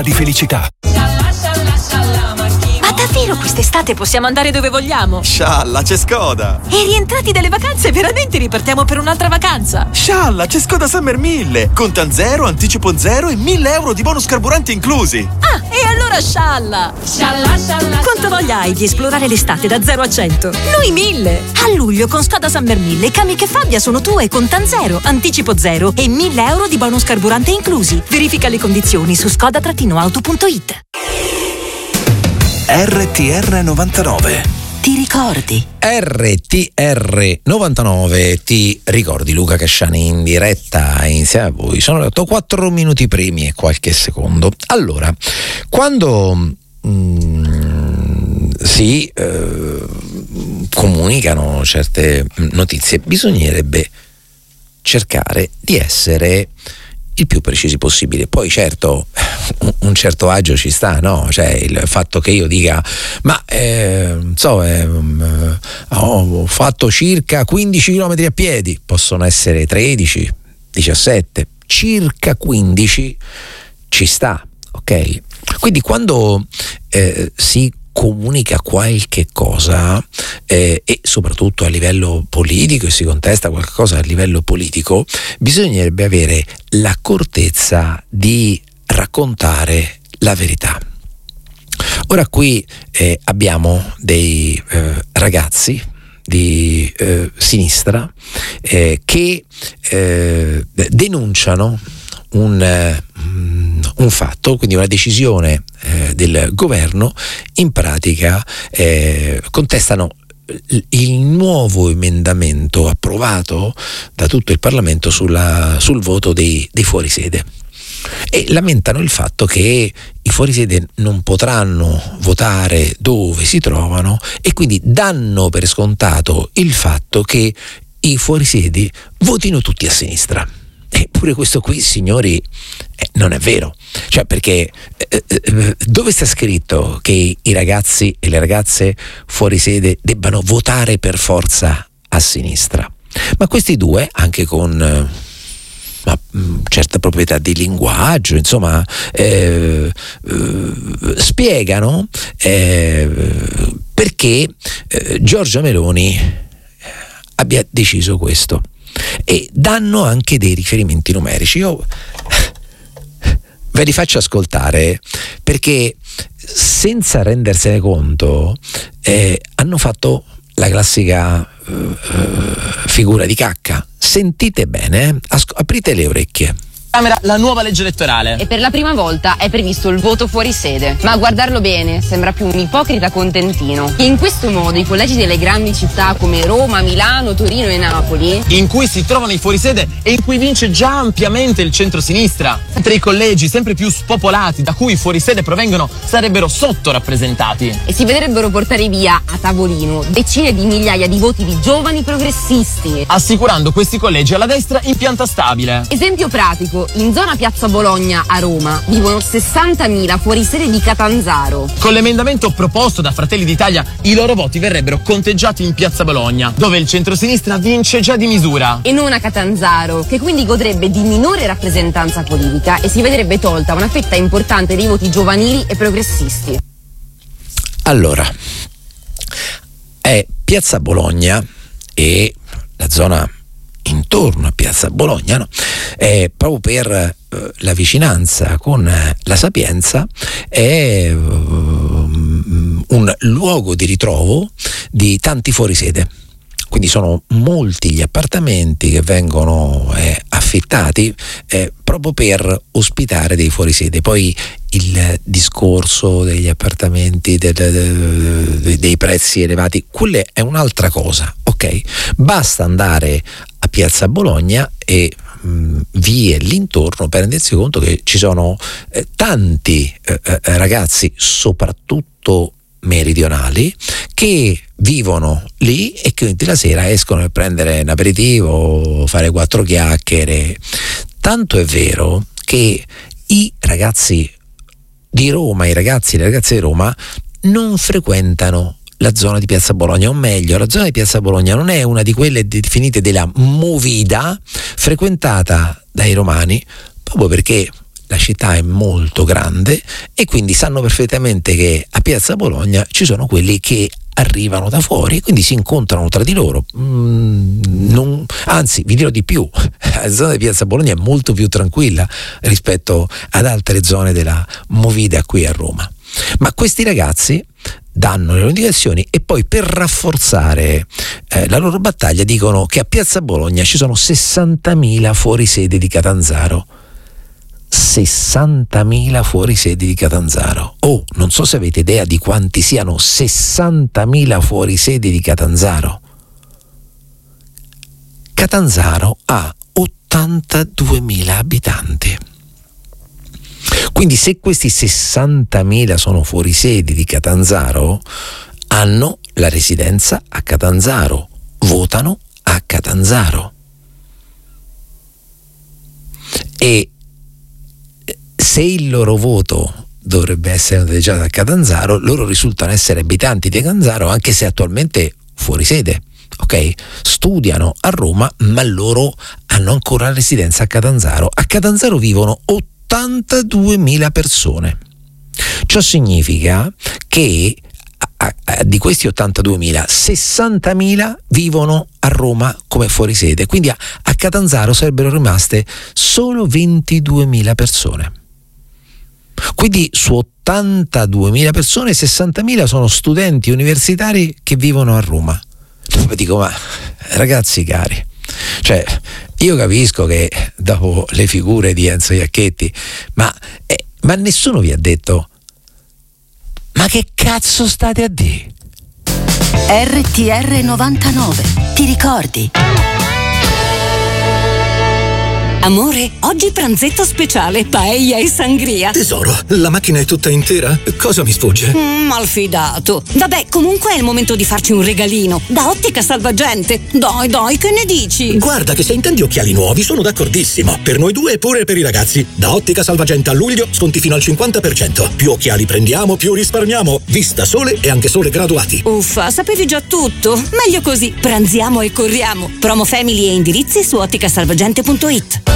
di felicità. Ma davvero quest'estate possiamo andare dove vogliamo? Scialla, c'è Skoda! E rientrati dalle vacanze veramente ripartiamo per un'altra vacanza? Scialla, c'è Skoda Summer 1000! Contan zero, anticipo zero e 1.000 euro di bonus carburanti inclusi! Ah, e allora scialla! Quanta voglia hai di esplorare l'estate da 0 a 100? Noi 1000! A luglio con Skoda Summer 1000 Kamiq e Fabia sono tue con Contan zero, anticipo zero e 1.000 euro di bonus carburante inclusi. Verifica le condizioni su skoda-auto.it. RTR 99. Ti ricordi? RTR 99, ti ricordi? Luca Casciani in diretta insieme a voi. Sono 4 minuti primi e qualche secondo. Allora, quando si comunicano certe notizie, bisognerebbe cercare di essere il più precisi possibile. Poi certo un certo agio ci sta, no? Cioè il fatto che io dica ma ho fatto circa 15 km a piedi, possono essere 13, 17, circa 15 ci sta, ok? Quindi quando si comunica qualche cosa e soprattutto a livello politico, e si contesta qualcosa a livello politico, bisognerebbe avere l'accortezza di raccontare la verità. Ora qui abbiamo dei ragazzi di sinistra che denunciano un fatto, quindi una decisione del governo. In pratica contestano il nuovo emendamento approvato da tutto il Parlamento sul voto dei fuorisede, e lamentano il fatto che i fuorisede non potranno votare dove si trovano, e quindi danno per scontato il fatto che i fuorisedi votino tutti a sinistra. Eppure questo qui, signori, non è vero. Cioè, perché dove sta scritto che i ragazzi e le ragazze fuori sede debbano votare per forza a sinistra? Ma questi due, anche con certa proprietà di linguaggio, insomma, spiegano perché Giorgia Meloni abbia deciso questo, e danno anche dei riferimenti numerici. Io ve li faccio ascoltare perché, senza rendersene conto, hanno fatto la classica figura di cacca. Sentite bene, aprite le orecchie. Camera la nuova legge elettorale. E per la prima volta è previsto il voto fuori sede. Ma a guardarlo bene sembra più un ipocrita contentino, che in questo modo i collegi delle grandi città come Roma, Milano, Torino e Napoli, in cui si trovano i fuorisede e in cui vince già ampiamente il centro-sinistra, mentre i collegi sempre più spopolati da cui i fuorisede provengono sarebbero sottorappresentati. e si vedrebbero portare via a tavolino decine di migliaia di voti di giovani progressisti. Assicurando questi collegi alla destra in pianta stabile. Esempio pratico, in zona Piazza Bologna a Roma vivono 60.000 fuorisede di Catanzaro. Con l'emendamento proposto da Fratelli d'Italia, i loro voti verrebbero conteggiati in Piazza Bologna, dove il centrosinistra vince già di misura. E non a Catanzaro, che quindi godrebbe di minore rappresentanza politica e si vedrebbe tolta una fetta importante dei voti giovanili e progressisti. Allora, è Piazza Bologna e la zona intorno a Piazza Bologna, no? Proprio per la vicinanza con la Sapienza, è un luogo di ritrovo di tanti fuorisede. Quindi sono molti gli appartamenti che vengono affittati proprio per ospitare dei fuorisede. Poi il discorso degli appartamenti, dei prezzi elevati, quella è un'altra cosa, ok? Basta andare a Piazza Bologna e vie l'intorno per rendersi conto che ci sono tanti ragazzi, soprattutto meridionali, che vivono lì e che la sera escono per prendere un aperitivo, fare 4 chiacchiere. Tanto è vero che i ragazzi di Roma, i ragazzi e le ragazze di Roma non frequentano la zona di Piazza Bologna, o meglio, la zona di Piazza Bologna non è una di quelle definite della movida frequentata dai romani, proprio perché la città è molto grande e quindi sanno perfettamente che a Piazza Bologna ci sono quelli che arrivano da fuori e quindi si incontrano tra di loro. Anzi, vi dirò di più, la zona di Piazza Bologna è molto più tranquilla rispetto ad altre zone della movida qui a Roma. Ma questi ragazzi danno le loro indicazioni e poi, per rafforzare la loro battaglia, dicono che a Piazza Bologna ci sono 60.000 fuorisede di Catanzaro. 60.000 fuorisede di Catanzaro. Non so se avete idea di quanti siano 60.000 fuorisede di Catanzaro. Catanzaro ha 82.000 abitanti. Quindi se questi 60.000 sono fuorisede di Catanzaro, hanno la residenza a Catanzaro, votano a Catanzaro. E se il loro voto dovrebbe essere noteggiato a Catanzaro, loro risultano essere abitanti di Catanzaro, anche se attualmente fuori sede, ok? Studiano a Roma, ma loro hanno ancora la residenza a Catanzaro. A Catanzaro vivono 82.000 persone. Ciò significa che di questi 82.000, 60.000 vivono a Roma come fuorisede, quindi a Catanzaro sarebbero rimaste solo 22.000 persone. Quindi su 82.000 persone, 60.000 sono studenti universitari che vivono a Roma. Io dico, ma ragazzi cari, cioè io capisco che dopo le figure di Enzo Iacchetti, ma nessuno vi ha detto: ma che cazzo state a dire? RTR 99, ti ricordi? Amore, oggi pranzetto speciale, paella e sangria. Tesoro, la macchina è tutta intera? Cosa mi sfugge? Malfidato. Vabbè, comunque è il momento di farci un regalino. Da Ottica Salvagente. Dai, che ne dici? Guarda che se intendi occhiali nuovi sono d'accordissimo. Per noi due e pure per i ragazzi. Da Ottica Salvagente a luglio sconti fino al 50%. Più occhiali prendiamo, più risparmiamo. Vista sole e anche sole graduati. Uffa, sapevi già tutto? Meglio così, pranziamo e corriamo. Promo Family e indirizzi su otticasalvagente.it.